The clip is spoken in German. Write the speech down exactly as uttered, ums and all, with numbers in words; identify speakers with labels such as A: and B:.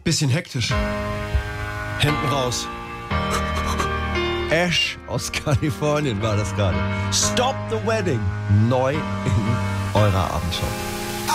A: Bisschen hektisch. Hemden raus. Ash aus Kalifornien war das gerade. Stop the Wedding. Neu in eurer Abendschau.